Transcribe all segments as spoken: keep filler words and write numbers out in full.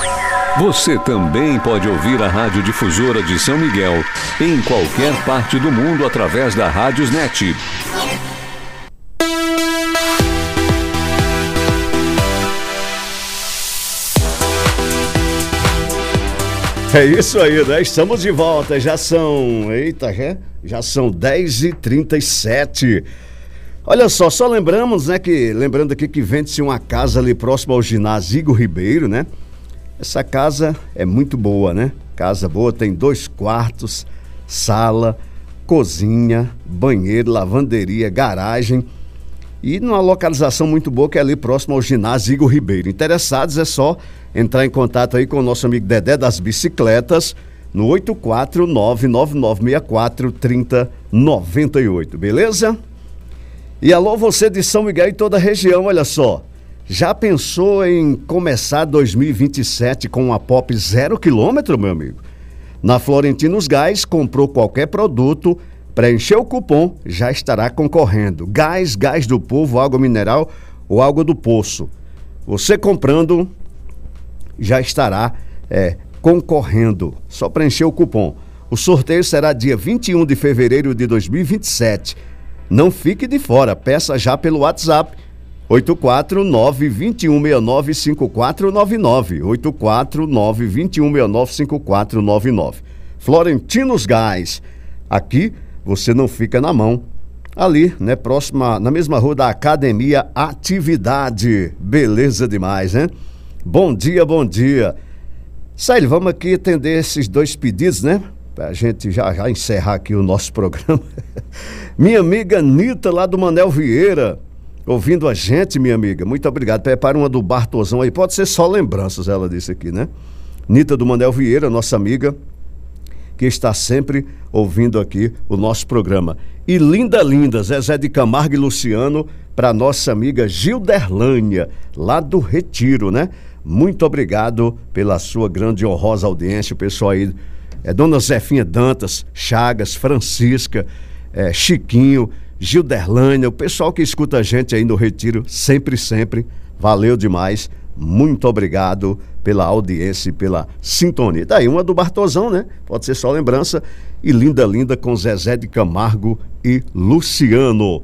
Você também pode ouvir a Rádio Difusora de São Miguel em qualquer parte do mundo através da Rádiosnet. É isso aí, né? Estamos de volta, já são... Eita, já, já são dez e trinta e sete. Olha só, só lembramos, né, que... Lembrando aqui que vende-se uma casa ali próximo ao ginásio Igor Ribeiro, né? Essa casa é muito boa, né? Casa boa, tem dois quartos, sala, cozinha, banheiro, lavanderia, garagem e numa localização muito boa que é ali próximo ao ginásio Igor Ribeiro. Interessados é só entrar em contato aí com o nosso amigo Dedé das Bicicletas no oito quatro nove nove nove seis quatro três zero nove oito, beleza? E alô você de São Miguel e toda a região, olha só. Já pensou em começar dois mil e vinte e sete com uma Pop zero quilômetro, meu amigo? Na Florentinos Gás, comprou qualquer produto, preencheu o cupom, já estará concorrendo. Gás, gás do povo, água mineral ou água do poço. Você comprando, já estará é, concorrendo. Só preencher o cupom. O sorteio será dia vinte e um de fevereiro de dois mil e vinte e sete. Não fique de fora, peça já pelo WhatsApp. oito quatro nove, dois um seis nove, cinco quatro nove nove. oito quatro nove, dois um seis nove, cinco quatro nove nove. Florentinos Gás. Aqui você não fica na mão. Ali, né, próxima, na mesma rua da Academia Atividade. Beleza demais, né? Bom dia, bom dia. Saíl, vamos aqui atender esses dois pedidos, né? Pra gente já, já encerrar aqui o nosso programa. Minha amiga Nita, lá do Manel Vieira, ouvindo a gente, minha amiga, muito obrigado. Prepara uma do Bartozão aí, pode ser só lembranças, ela disse aqui, né? Nita do Manel Vieira, nossa amiga, que está sempre ouvindo aqui o nosso programa. E linda, linda, Zezé de Camargo e Luciano, para nossa amiga Gilderlânia, lá do Retiro, né? Muito obrigado pela sua grande e honrosa audiência, o pessoal aí, é Dona Zefinha Dantas, Chagas, Francisca, é, Chiquinho, Gilderlânia, o pessoal que escuta a gente aí no Retiro, sempre, sempre, valeu demais, muito obrigado pela audiência e pela sintonia. Daí uma do Bartozão, né? Pode ser só lembrança. E linda, linda com Zezé de Camargo e Luciano.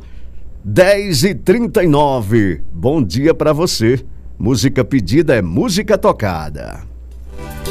dez e trinta e nove, bom dia pra você. Música pedida é música tocada.